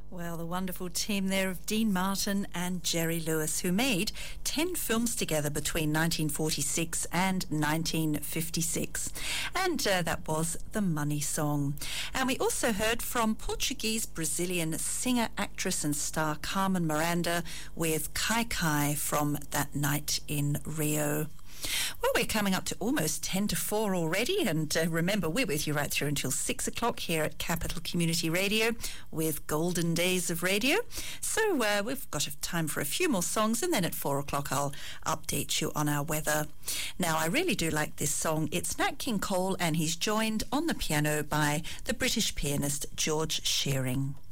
Well, the wonderful team there of Dean Martin and Jerry Lewis, who made 10 films together between 1946 and 1956. And that was The Money Song. And we also heard from Portuguese-Brazilian singer, actress and star Carmen Miranda with Kai Kai from That Night in Rio. Well, we're coming up to almost 10 to 4 already, and remember, we're with you right through until 6 o'clock here at Capital Community Radio with Golden Days of Radio. So we've got time for a few more songs, and then at 4 o'clock I'll update you on our weather. Now, I really do like this song. It's Nat King Cole, and he's joined on the piano by the British pianist George Shearing.